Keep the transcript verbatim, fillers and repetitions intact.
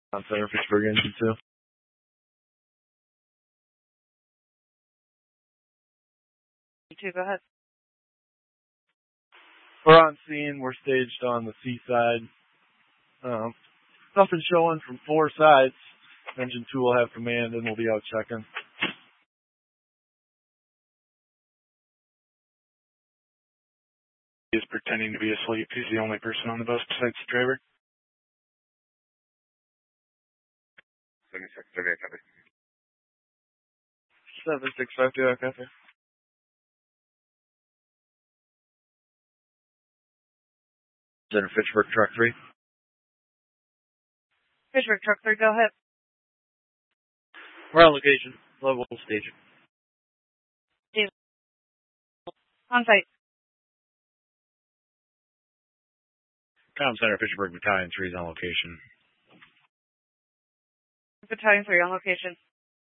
On Center Fitchburg Engine two. You two, go ahead. We're on scene. We're staged on the seaside. Um, nothing showing from four sides. Engine two will have command and we'll be out checking. He is pretending to be asleep. He's the only person on the bus besides the driver. seventy-six, thirty-eight, copy. seven six five two, copy. Center Fitchburg Truck three. Fitchburg Truck three, go ahead. We're on location. Level stage. On site. Com Center Fitchburg Battalion three is on location. Battalion three on location.